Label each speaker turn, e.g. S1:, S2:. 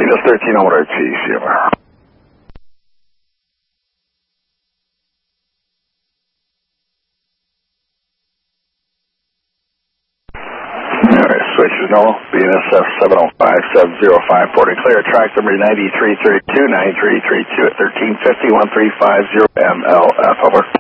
S1: Eagles 13 over RT, CMR. Alright, switch is normal. BNSF 705-705, clear. Track number 9332, 9332 at 1350, 1350 MLF, over.